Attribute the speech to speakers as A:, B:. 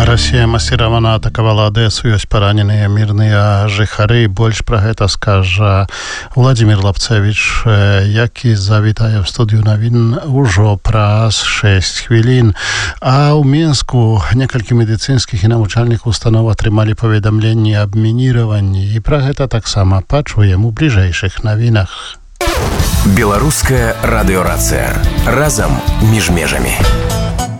A: Расія масіравана атакавала Адэсу, ёсць параненыя мірныя жыхары. Больш пра гэта скажа Владзімір Лапцевіч, які завітае в студыю навін ужо праз 6 хвілін. А ў Мінску некалькі медыцынскіх і навучальных устаноў атрымалі паведамленні аб мініраванні. І пра гэта таксама пачуем у бліжэйшых навінах.
B: Беларуская радыёрацыя. Разам між межамі.